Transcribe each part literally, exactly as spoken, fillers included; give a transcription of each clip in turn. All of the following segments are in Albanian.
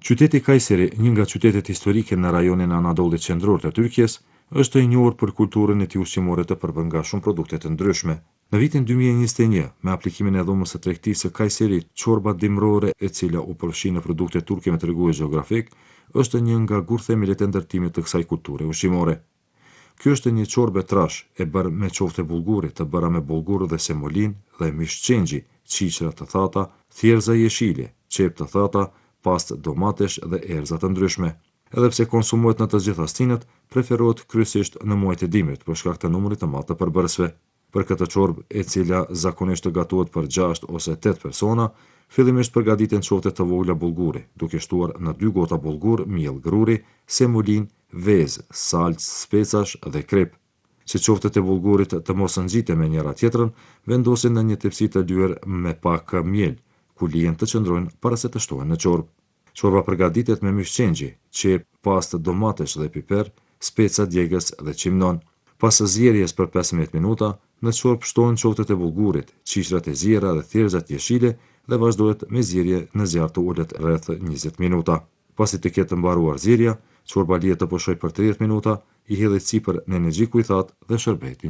Qyteti Kayseri, një nga qytetet historike në rajonin Anadollit qendror të Turqisë, është e njohur për kulturën e tij ushqimore të përbërë nga shumë produkte të ndryshme. Në vitin dy mijë e njëzet e një, me aplikimin e dhomës së tregtisë së Kajserit, çorba dimrore, e cila u përfshi në produkte turke me tregues gjeografik, është një nga gurthemelet e ndërtimit të kësaj kulture ushqimore. Kjo është një çorbë trash e bërë me qofte bullguri, të bëra me bullgur dhe semolin dhe mishçenxhi, qiqra të thata, thjerza jeshile, qep të thata, pastë domatesh dhe erza të ndryshme. Edhe pse konsumohet në të gjitha stinët, preferohet kryesisht në muajt e dimrit për shkak të numrit të madh të përbërësve. Për këtë çorbë, e cila zakonisht gatuhet për gjashtë ose tetë persona, fillimisht përgatiten qofte të vogla bullguri, duke shtuar në dy gota bullgur, miell gruri, semolin, vezë, salcë, specash dhe krep. Si qoftet e bullgurit të mos nxite me njëra tjetrën, vendosin në një tepsi të lyer me pak miel, ku lihen të qëndrojnë para se të shtohen në çorbë. Çorba përgatitet me mishçenxhi, qep, pastë domatesh dhe piper, speca djegës dhe qimnon. Pas zjerjes për pesëmbëdhjetë minuta, në çorbë shtohen qoftet e bullgurit, qiqrat e ziera dhe thjerzat jeshile dhe vazhdohet me zjerje në zjarr të ulët rreth njëzet minuta. Pasi të ketë mbaruar zjerja, çorba lihet të poshojë për tridhjetë minuta, i hedhet sipër në një xhik ujë dhe shërbehet.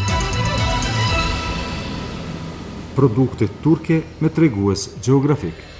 Produkte turke me tregues gjeografik.